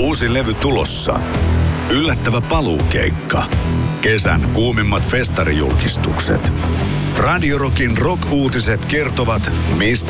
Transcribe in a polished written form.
Uusi levy tulossa. Yllättävä paluukeikka. Kesän kuumimmat festarijulkistukset. Radio Rockin rock-uutiset kertovat, mistä